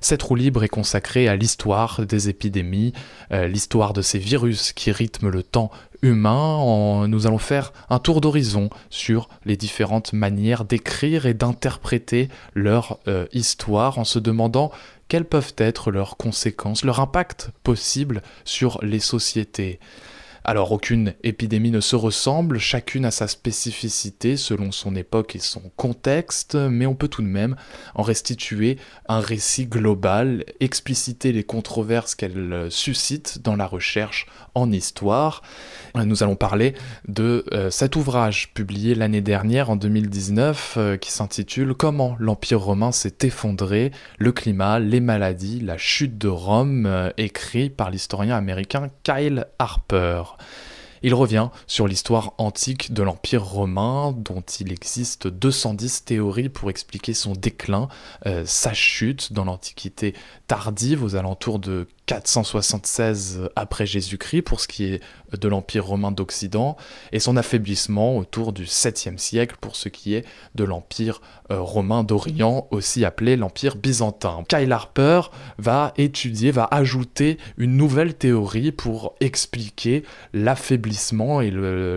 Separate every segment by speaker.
Speaker 1: Cette roue libre est consacrée à l'histoire des épidémies, l'histoire de ces virus qui rythment le temps humain. Nous allons faire un tour d'horizon sur les différentes manières d'écrire et d'interpréter leur histoire en se demandant quelles peuvent être leurs conséquences, leur impact possible sur les sociétés. Alors aucune épidémie ne se ressemble, chacune a sa spécificité selon son époque et son contexte, mais on peut tout de même en restituer un récit global, expliciter les controverses qu'elle suscite dans la recherche en histoire. Nous allons parler de cet ouvrage publié l'année dernière, en 2019, qui s'intitule « Comment l'Empire romain s'est effondré, le climat, les maladies, la chute de Rome », écrit par l'historien américain Kyle Harper. Il revient sur l'histoire antique de l'Empire romain, dont il existe 210 théories pour expliquer son déclin, sa chute dans l'Antiquité tardive, aux alentours de 476 après Jésus-Christ pour ce qui est de l'Empire romain d'Occident, et son affaiblissement autour du 7e siècle pour ce qui est de l'Empire romain d'Orient, aussi appelé l'Empire byzantin. Kyle Harper va ajouter une nouvelle théorie pour expliquer l'affaiblissement et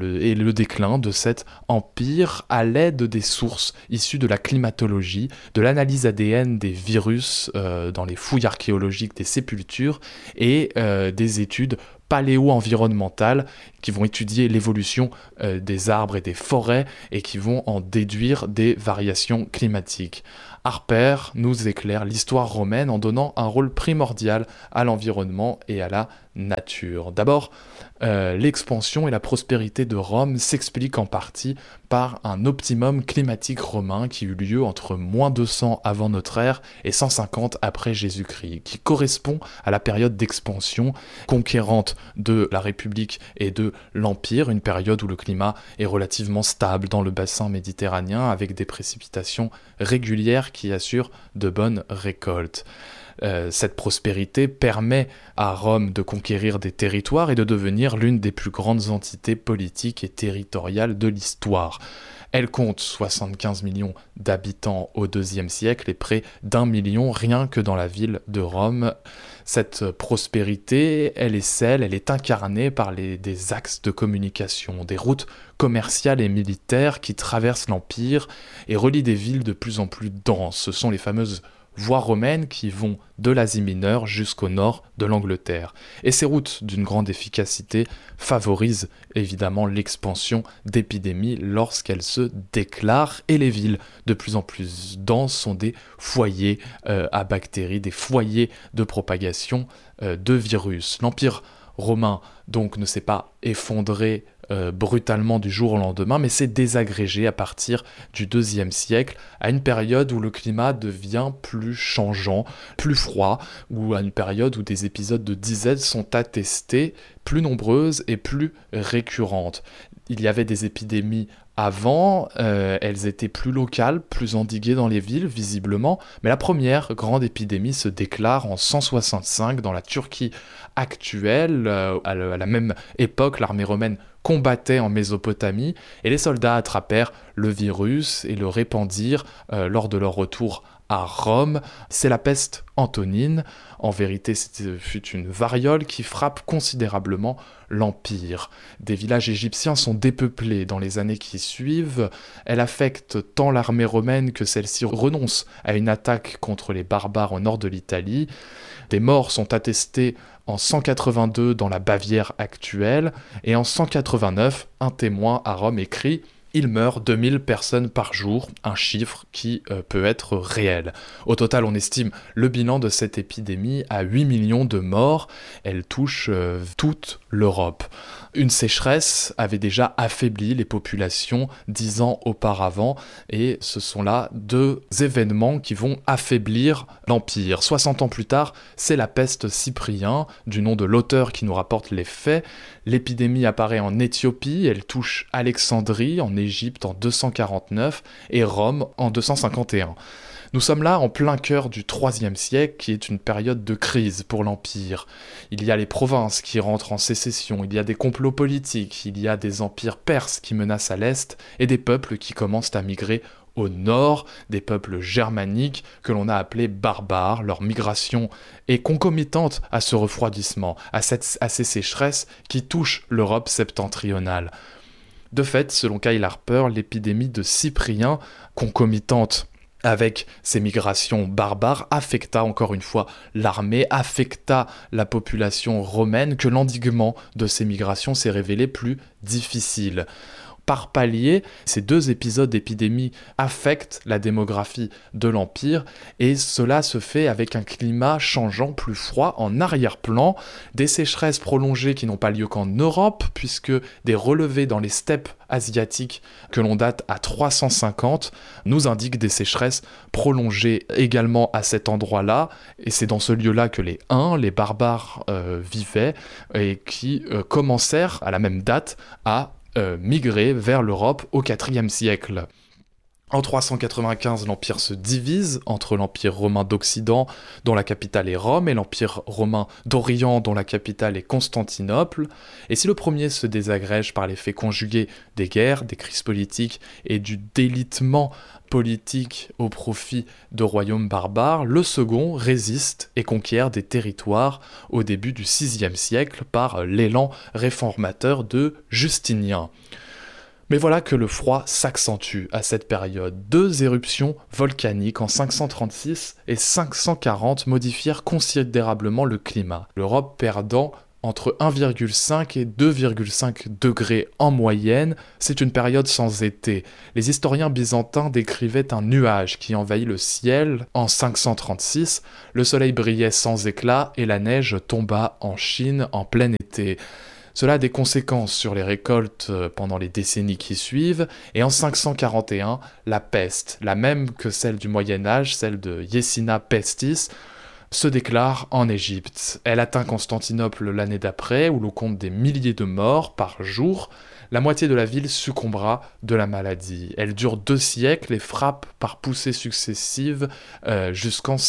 Speaker 1: le déclin de cet empire à l'aide des sources issues de la climatologie, de l'analyse ADN des virus dans les fouilles archéologiques des sépultures et des études paléo-environnementales qui vont étudier l'évolution des arbres et des forêts et qui vont en déduire des variations climatiques. Harper nous éclaire l'histoire romaine en donnant un rôle primordial à l'environnement et à la nature. D'abord, l'expansion et la prospérité de Rome s'expliquent en partie par un optimum climatique romain qui eut lieu entre -200 avant notre ère et 150 après Jésus-Christ, qui correspond à la période d'expansion conquérante de la République et de l'Empire, une période où le climat est relativement stable dans le bassin méditerranéen avec des précipitations régulières qui assurent de bonnes récoltes. Cette prospérité permet à Rome de conquérir des territoires et de devenir l'une des plus grandes entités politiques et territoriales de l'histoire. Elle compte 75 millions d'habitants au IIe siècle et près d'1 million rien que dans la ville de Rome. Cette prospérité, elle est incarnée par des axes de communication, des routes commerciales et militaires qui traversent l'Empire et relient des villes de plus en plus denses. Ce sont les fameuses voies romaines qui vont de l'Asie mineure jusqu'au nord de l'Angleterre. Et ces routes d'une grande efficacité favorisent évidemment l'expansion d'épidémies lorsqu'elles se déclarent, et les villes de plus en plus denses sont des foyers à bactéries, des foyers de propagation de virus. L'Empire romain donc ne s'est pas effondré brutalement du jour au lendemain, mais s'est désagrégé à partir du IIe siècle, à une période où le climat devient plus changeant, plus froid, ou à une période où des épisodes de disette sont attestés, plus nombreuses et plus récurrentes. Il y avait des épidémies avant, elles étaient plus locales, plus endiguées dans les villes, visiblement, mais la première grande épidémie se déclare en 165 dans la Turquie actuelle. À la même époque, l'armée romaine combattaient en Mésopotamie, et les soldats attrapèrent le virus et le répandirent lors de leur retour à Rome. C'est la peste antonine. En vérité, ce fut une variole qui frappe considérablement l'Empire. Des villages égyptiens sont dépeuplés dans les années qui suivent. Elle affecte tant l'armée romaine que celle-ci renonce à une attaque contre les barbares au nord de l'Italie. Des morts sont attestés en 182 dans la Bavière actuelle, et en 189, un témoin à Rome écrit « Il meurt 2000 personnes par jour », un chiffre qui peut être réel. Au total, on estime le bilan de cette épidémie à 8 millions de morts. Elle touche toute l'Europe. Une sécheresse avait déjà affaibli les populations 10 ans auparavant, et ce sont là deux événements qui vont affaiblir l'Empire. 60 ans plus tard, c'est la peste Cyprien, du nom de l'auteur qui nous rapporte les faits. L'épidémie apparaît en Éthiopie, elle touche Alexandrie en Égypte en 249 et Rome en 251. Nous sommes là en plein cœur du IIIe siècle, qui est une période de crise pour l'Empire. Il y a les provinces qui rentrent en sécession, il y a des complots politiques, il y a des empires perses qui menacent à l'est, et des peuples qui commencent à migrer au nord, des peuples germaniques que l'on a appelés barbares. Leur migration est concomitante à ce refroidissement, à ces sécheresses qui touchent l'Europe septentrionale. De fait, selon Kyle Harper, l'épidémie de Cyprien, concomitante avec ces migrations barbares, affecta encore une fois l'armée, affecta la population romaine, que l'endiguement de ces migrations s'est révélé plus difficile. Par palier, ces deux épisodes d'épidémie affectent la démographie de l'Empire et cela se fait avec un climat changeant plus froid en arrière-plan, des sécheresses prolongées qui n'ont pas lieu qu'en Europe puisque des relevés dans les steppes asiatiques que l'on date à 350 nous indiquent des sécheresses prolongées également à cet endroit-là et c'est dans ce lieu-là que les Huns, les barbares vivaient et qui commencèrent à la même date à migrer vers l'Europe au IVe siècle. En 395, l'Empire se divise entre l'Empire romain d'Occident, dont la capitale est Rome, et l'Empire romain d'Orient, dont la capitale est Constantinople. Et si le premier se désagrège par l'effet conjugué des guerres, des crises politiques et du délitement politique au profit de royaumes barbares, le second résiste et conquiert des territoires au début du VIe siècle par l'élan réformateur de Justinien. Mais voilà que le froid s'accentue à cette période. Deux éruptions volcaniques en 536 et 540 modifièrent considérablement le climat, l'Europe perdant entre 1,5 et 2,5 degrés en moyenne. C'est une période sans été. Les historiens byzantins décrivaient un nuage qui envahit le ciel en 536, le soleil brillait sans éclat et la neige tomba en Chine en plein été. Cela a des conséquences sur les récoltes pendant les décennies qui suivent, et en 541, la peste, la même que celle du Moyen-Âge, celle de Yesina Pestis, se déclare en Égypte. Elle atteint Constantinople l'année d'après, où l'on compte des milliers de morts par jour. La moitié de la ville succombera de la maladie. Elle dure 2 siècles et frappe par poussées successives jusqu'en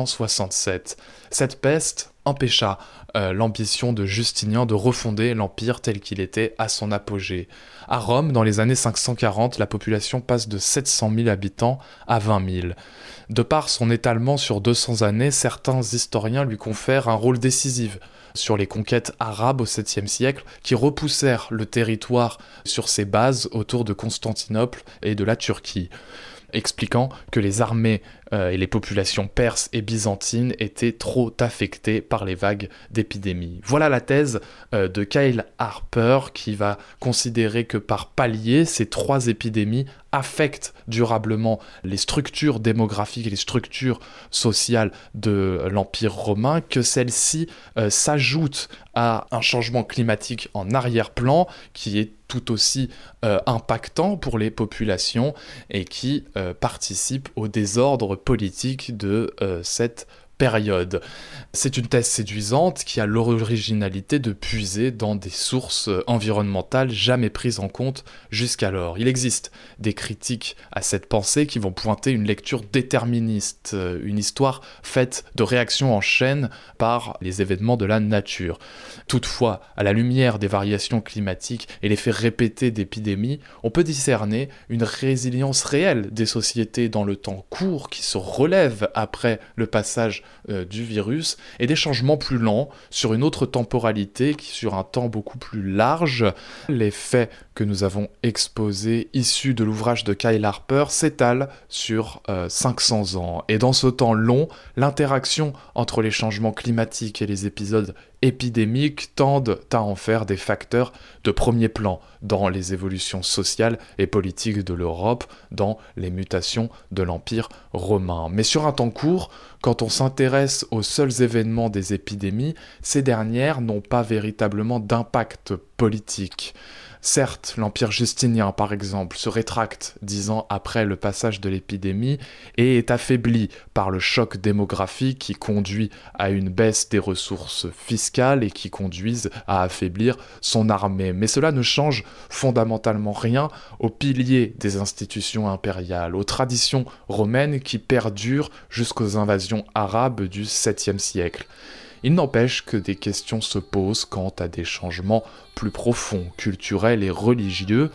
Speaker 1: 767. Cette peste empêcha l'ambition de Justinien de refonder l'Empire tel qu'il était à son apogée. À Rome, dans les années 540, la population passe de 700 000 habitants à 20 000. De par son étalement sur 200 années, certains historiens lui confèrent un rôle décisif sur les conquêtes arabes au 7e siècle qui repoussèrent le territoire sur ses bases autour de Constantinople et de la Turquie, expliquant que les armées et les populations perses et byzantines étaient trop affectées par les vagues d'épidémies. Voilà la thèse de Kyle Harper qui va considérer que par palier, ces 3 épidémies affectent durablement les structures démographiques et les structures sociales de l'Empire romain, que celles-ci s'ajoutent à un changement climatique en arrière-plan qui est tout aussi impactant pour les populations et qui participe au désordre politique de cette période. C'est une thèse séduisante qui a l'originalité de puiser dans des sources environnementales jamais prises en compte jusqu'alors. Il existe des critiques à cette pensée qui vont pointer une lecture déterministe, une histoire faite de réactions en chaîne par les événements de la nature. Toutefois, à la lumière des variations climatiques et l'effet répété d'épidémies, on peut discerner une résilience réelle des sociétés dans le temps court qui se relèvent après le passage du virus et des changements plus lents sur une autre temporalité qui sur un temps beaucoup plus large. Les faits que nous avons exposés issus de l'ouvrage de Kyle Harper s'étalent sur 500 ans et dans ce temps long, l'interaction entre les changements climatiques et les épisodes épidémiques tendent à en faire des facteurs de premier plan dans les évolutions sociales et politiques de l'Europe, dans les mutations de l'Empire romain. Mais sur un temps court, quand on s'intéresse aux seuls événements des épidémies, ces dernières n'ont pas véritablement d'impact politique. Certes, l'Empire justinien, par exemple, se rétracte 10 ans après le passage de l'épidémie et est affaibli par le choc démographique qui conduit à une baisse des ressources fiscales et qui conduisent à affaiblir son armée. Mais cela ne change fondamentalement rien aux piliers des institutions impériales, aux traditions romaines qui perdurent jusqu'aux invasions arabes du 7e siècle. Il n'empêche que des questions se posent quant à des changements plus profonds, culturels et religieux,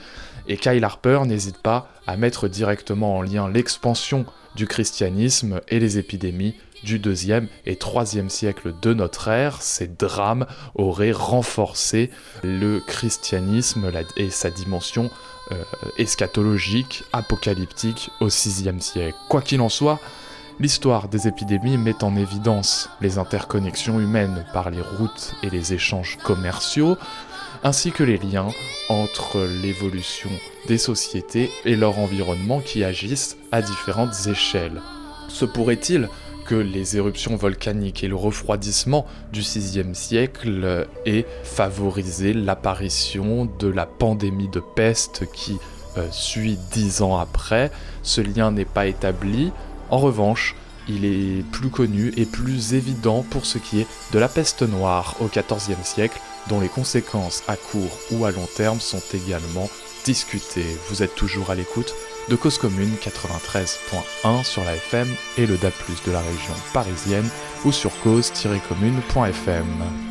Speaker 1: Et Kyle Harper n'hésite pas à mettre directement en lien l'expansion du christianisme et les épidémies du 2e et 3e siècle de notre ère. Ces drames auraient renforcé le christianisme et sa dimension eschatologique, apocalyptique au 6e siècle. Quoi qu'il en soit, l'histoire des épidémies met en évidence les interconnexions humaines par les routes et les échanges commerciaux, ainsi que les liens entre l'évolution des sociétés et leur environnement qui agissent à différentes échelles. Se pourrait-il que les éruptions volcaniques et le refroidissement du 6e siècle aient favorisé l'apparition de la pandémie de peste qui suit 10 ans après? Ce lien n'est pas établi. En revanche, il est plus connu et plus évident pour ce qui est de la peste noire au XIVe siècle, dont les conséquences à court ou à long terme sont également discutées. Vous êtes toujours à l'écoute de Cause Commune 93.1 sur la FM et le DAB+ de la région parisienne ou sur cause-commune.fm.